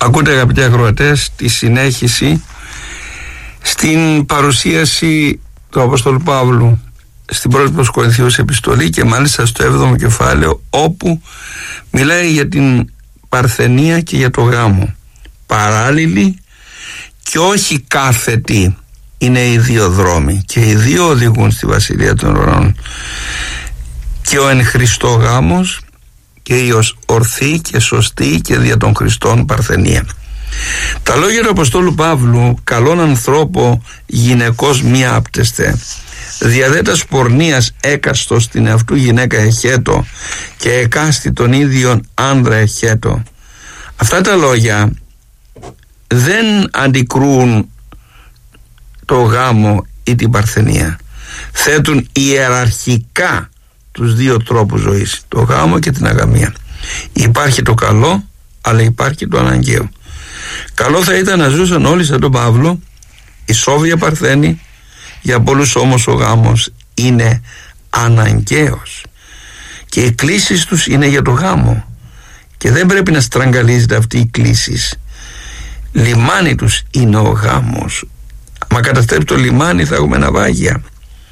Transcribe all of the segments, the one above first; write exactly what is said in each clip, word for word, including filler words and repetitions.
Ακούτε, αγαπητοί ακροατές, τη συνέχιση στην παρουσίαση του Απόστολου Παύλου στην πρώτη προς Κορινθίους επιστολή και μάλιστα στο έβδομο κεφάλαιο, όπου μιλάει για την παρθενία και για το γάμο. Παράλληλοι και όχι κάθετοι είναι οι δύο δρόμοι και οι δύο οδηγούν στη Βασιλεία των Ουρανών, και ο εν Χριστώ γάμος και η ορθή και σωστή και δια των Χριστών παρθενία. Τα λόγια του Αποστόλου Παύλου: καλόν ανθρώπο γυναικός μη άπτεστε, διαδέτας πορνείας έκαστος την εαυτού γυναίκα εχέτο και εκάστη τον ίδιον άνδρα εχέτο. Αυτά τα λόγια δεν αντικρούν το γάμο ή την παρθενία. Θέτουν ιεραρχικά τους δύο τρόπους ζωής, το γάμο και την αγαμία. Υπάρχει το καλό, αλλά υπάρχει το αναγκαίο. Καλό θα ήταν να ζούσαν όλοι σαν τον Παύλο, ισόβια παρθένοι. Για πολλούς όμως ο γάμος είναι αναγκαίος και οι κλήσεις τους είναι για το γάμο και δεν πρέπει να στραγγαλίζεται αυτή η κλήσεις. Λιμάνι τους είναι ο γάμος. Μα καταστρέψει το λιμάνι θα έχουμε ναυάγια.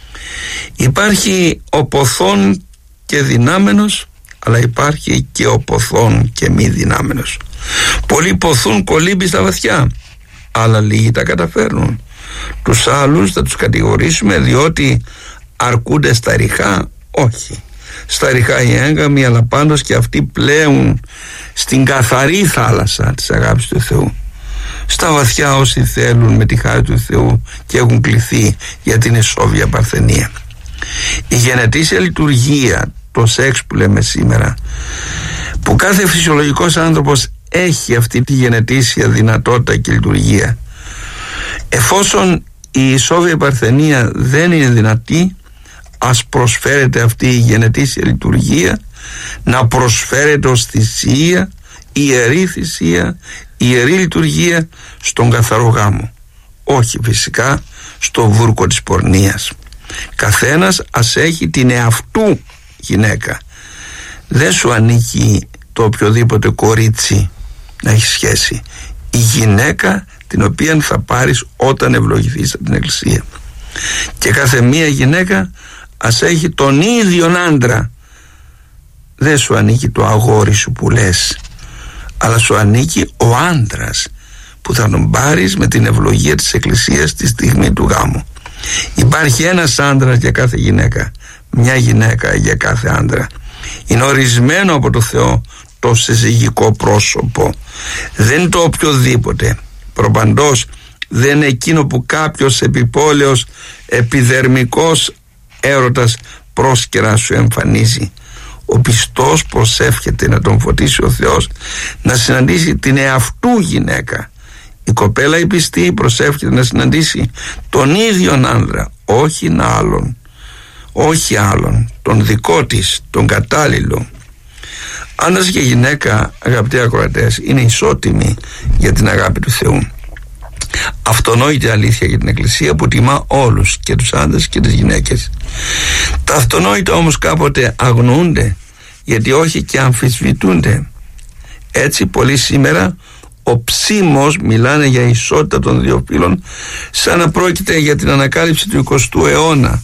Υπάρχει ο ποθόν και δυνάμενος, αλλά υπάρχει και ο ποθόν και μη δυνάμενος. Πολλοί ποθούν κολύμπι στα βαθιά, αλλά λίγοι τα καταφέρνουν. Τους άλλους θα τους κατηγορήσουμε διότι αρκούνται στα ριχά? Όχι. Στα ριχά οι έγκαμοι, αλλά πάντως και αυτοί πλέουν στην καθαρή θάλασσα της αγάπης του Θεού. Στα βαθιά όσοι θέλουν με τη χάρη του Θεού και έχουν κληθεί για την ισόβια παρθενία. Η γενετήσια λειτουργία, το σεξ που λέμε σήμερα, που κάθε φυσιολογικός άνθρωπος έχει αυτή τη γενετήσια δυνατότητα και λειτουργία, εφόσον η ισόβια παρθενία δεν είναι δυνατή, ας προσφέρεται αυτή η γενετήσια λειτουργία να προσφέρεται ως θυσία, ιερή θυσία, ιερή λειτουργία στον καθαρό γάμο, όχι φυσικά στο βούρκο της πορνείας. Καθένας ας έχει την εαυτού γυναίκα. Δεν σου ανήκει το οποιοδήποτε κορίτσι να έχει σχέση. Η γυναίκα την οποία θα πάρεις όταν ευλογηθείς από την Εκκλησία. Και κάθε μία γυναίκα ας έχει τον ίδιον άντρα. Δεν σου ανήκει το αγόρι σου που λες, αλλά σου ανήκει ο άντρας που θα τον πάρεις με την ευλογία της Εκκλησίας τη στιγμή του γάμου. Υπάρχει ένας άντρας για κάθε γυναίκα, μια γυναίκα για κάθε άντρα. Είναι ορισμένο από το Θεό το συζυγικό πρόσωπο. Δεν είναι το οποιοδήποτε. Προπαντός δεν είναι εκείνο που κάποιος επιπόλαιος επιδερμικός έρωτας πρόσκαιρα σου εμφανίζει. Ο πιστός προσεύχεται να τον φωτίσει ο Θεός να συναντήσει την εαυτού γυναίκα. Η κοπέλα η πιστή προσεύχεται να συναντήσει τον ίδιον άνδρα, όχι άλλον, όχι άλλον, τον δικό της, τον κατάλληλο. Άντρας και γυναίκα, αγαπητοί ακροατές, είναι ισότιμοι για την αγάπη του Θεού. Αυτονόητη αλήθεια για την Εκκλησία που τιμά όλους, και τους άντρες και τις γυναίκες. Τα αυτονόητα όμως κάποτε αγνοούνται, γιατί όχι και αμφισβητούνται. Έτσι πολλοί σήμερα οψίμως μιλάνε για ισότητα των δύο φύλων, σαν να πρόκειται για την ανακάλυψη του εικοστού αιώνα.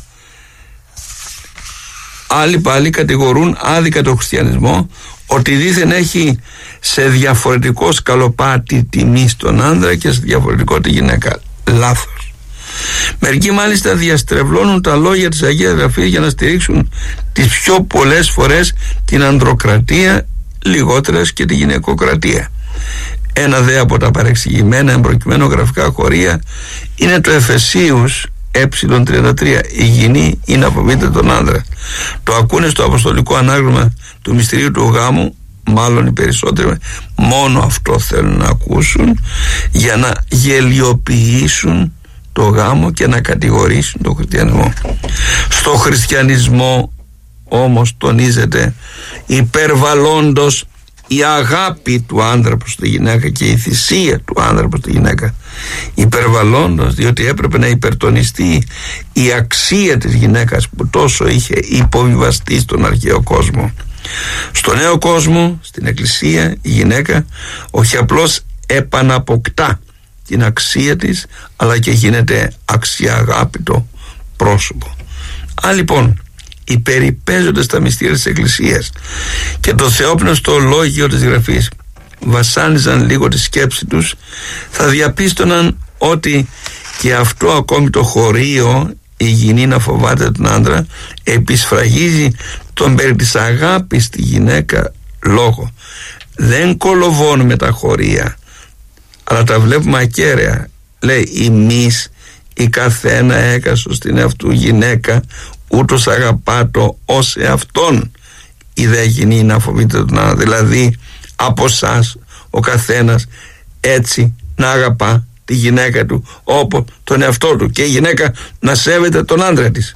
Άλλοι πάλι κατηγορούν άδικα τον χριστιανισμό ότι δήθεν έχει σε διαφορετικό σκαλοπάτι τιμή στον άνδρα και σε διαφορετικό τη γυναίκα. Λάθος. Μερικοί μάλιστα διαστρεβλώνουν τα λόγια της Αγίας Γραφής για να στηρίξουν τις πιο πολλές φορές την ανδροκρατία, λιγότερες και τη γυναικοκρατία. Ένα δε από τα παρεξηγημένα εμπροκειμένο γραφικά χωρία είναι το Εφεσίους ε τριάντα τρία. Η γυνή είναι απομείνεται τον άνδρα. Το ακούνε στο αποστολικό ανάγνωμα του μυστηρίου του γάμου, μάλλον οι περισσότεροι μόνο αυτό θέλουν να ακούσουν, για να γελιοποιήσουν το γάμο και να κατηγορήσουν τον χριστιανισμό. Στο χριστιανισμό όμως τονίζεται υπερβαλλόντος η αγάπη του άνδρα προς τη γυναίκα και η θυσία του άνδρα προς τη γυναίκα. Υπερβαλλόντος, διότι έπρεπε να υπερτονιστεί η αξία της γυναίκας που τόσο είχε υποβιβαστεί στον αρχαίο κόσμο. Στο νέο κόσμο, στην Εκκλησία, η γυναίκα όχι απλώς επαναποκτά την αξία της, αλλά και γίνεται αξιαγάπητο πρόσωπο. Αν λοιπόν υπερυπέζονται στα μυστήρια της Εκκλησίας και το θεόπνευστο λόγιο της Γραφής βασάνιζαν λίγο τη σκέψη τους, θα διαπίστωναν ότι και αυτό ακόμη το χωρίο, η γυνή να φοβάται τον άντρα, επισφραγίζει τον περί της αγάπης στη γυναίκα λόγο. Δεν κολοβώνουμε τα χωρία, αλλά τα βλέπουμε ακέραια. Λέει, ημείς η καθένα έκαστος στην εαυτού γυναίκα, ούτως αγαπάτο ως εαυτόν. Η δε γυνή να φοβείται τον άντρα, δηλαδή από εσάς ο καθένας έτσι να αγαπά τη γυναίκα του όπως τον εαυτό του, και η γυναίκα να σέβεται τον άντρα της.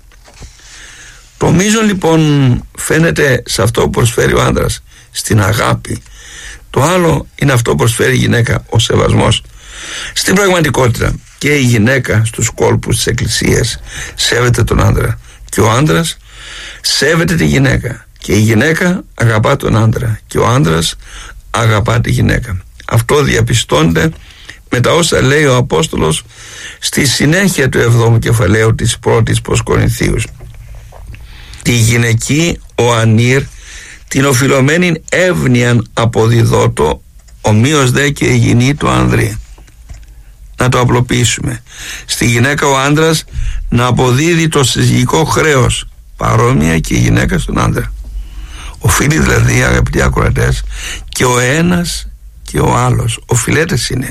Το μείζον λοιπόν φαίνεται σε αυτό που προσφέρει ο άντρας, στην αγάπη. Το άλλο είναι αυτό που προσφέρει η γυναίκα, ο σεβασμός. Στην πραγματικότητα και η γυναίκα στους κόλπους της Εκκλησίας σέβεται τον άντρα, και ο άντρας σέβεται τη γυναίκα, και η γυναίκα αγαπά τον άντρα και ο άντρας αγαπά τη γυναίκα. Αυτό διαπιστώνεται με τα όσα λέει ο Απόστολος στη συνέχεια του εβδόμου κεφαλαίου της πρώτης προς Κορινθίους. Τη γυναική ο ανήρ την οφειλωμένην εύνοιαν αποδιδότο, ομοίως δε και η γυνή του ανδρή. Να το απλοποιήσουμε. Στη γυναίκα ο άντρας να αποδίδει το συζυγικό χρέος, παρόμοια και η γυναίκα στον άντρα. Οφείλει δηλαδή, αγαπητοί ακροατές, και ο ένας και ο άλλος οφειλέτες είναι.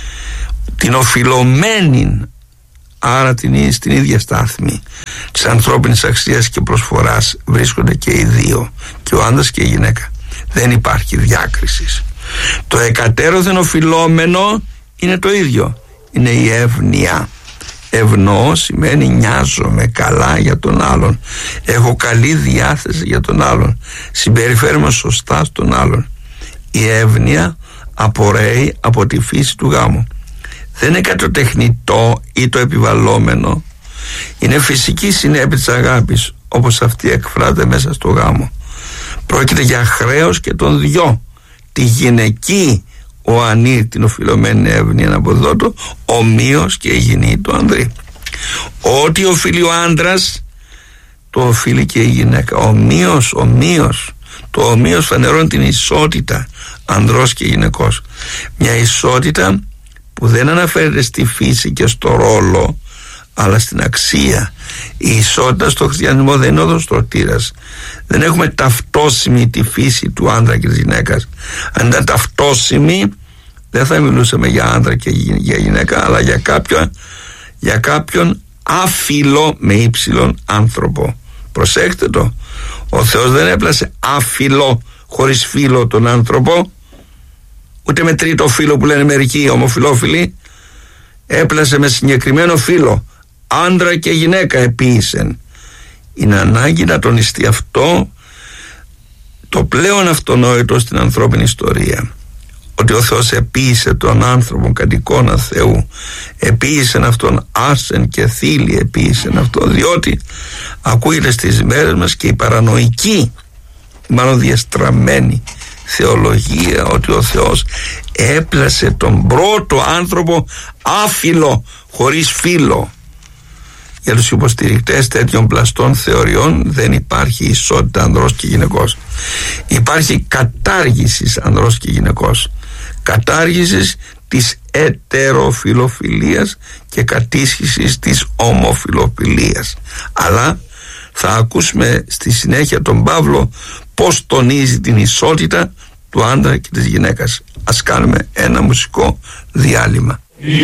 Την οφειλωμένη, άρα την, στην ίδια στάθμη της ανθρώπινης αξίας και προσφοράς βρίσκονται και οι δύο, και ο άντρας και η γυναίκα. Δεν υπάρχει διάκριση. Το εκατέρωθεν οφειλόμενο είναι το ίδιο, είναι η εύνοια. Ευνοώ σημαίνει νοιάζομαι καλά για τον άλλον, έχω καλή διάθεση για τον άλλον, συμπεριφέρομαι σωστά στον άλλον. Η εύνοια απορρέει από τη φύση του γάμου. Δεν είναι κάτι το τεχνητό ή το επιβαλλόμενο, είναι φυσική συνέπεια της αγάπης, όπως αυτή εκφράζεται μέσα στο γάμο. Πρόκειται για χρέος και των δυο. Τη γυναική ο ανήρ την οφειλωμένη εύνοια να αποδότω, ομοίως και η γυνή του ανδρή. Ό,τι οφείλει ο άντρας το οφείλει και η γυναίκα. Ομοίως, ομοίως. Το ομοίως φανερώνει την ισότητα ανδρός και γυναικός. Μια ισότητα που δεν αναφέρεται στη φύση και στο ρόλο, αλλά στην αξία. Η ισότητα στο χριστιανισμό δεν είναι οδοστρωτήρας. Δεν έχουμε ταυτόσιμη τη φύση του άντρα και της γυναίκας. Αν ήταν ταυτόσιμη, δεν θα μιλούσαμε για άντρα και για γυναίκα, αλλά για κάποιον, για κάποιον άφιλο με ύψιλον άνθρωπο. Προσέξτε το. Ο Θεός δεν έπλασε άφιλο, χωρίς φύλο τον άνθρωπο, ούτε με τρίτο φύλο που λένε μερικοί ομοφυλόφιλοι. Έπλασε με συγκεκριμένο φύλο. Άντρα και γυναίκα επίησεν. Είναι ανάγκη να τονιστεί αυτό, το πλέον αυτονόητο στην ανθρώπινη ιστορία, ότι ο Θεός επίησε τον άνθρωπο κατ' εικόνα Θεού, επίησεν αυτόν άσεν και θήλη, επίησεν αυτό, διότι ακούγεται στις μέρες μας και η παρανοϊκή, μάλλον διαστραμμένη θεολογία, ότι ο Θεός έπλασε τον πρώτο άνθρωπο άφιλο, χωρίς φύλο. Για τους υποστηρικτές τέτοιων πλαστών θεωριών δεν υπάρχει ισότητα ανδρός και γυναικός. Υπάρχει κατάργηση ανδρός και γυναικός. Κατάργηση της ετεροφιλοφιλίας και κατήσχησης της ομοφιλοφιλίας. Αλλά θα ακούσουμε στη συνέχεια τον Παύλο πώς τονίζει την ισότητα του άντρα και της γυναίκας. Ας κάνουμε ένα μουσικό διάλειμμα.